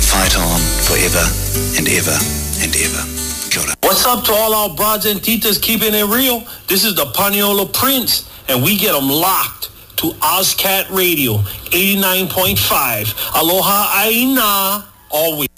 fight on forever and ever and ever. Kia ora. What's up to all our broads and titas keeping it real? This is the Paniolo Prince, and we get them locked to OzCat Radio 89.5. Aloha Aina, always.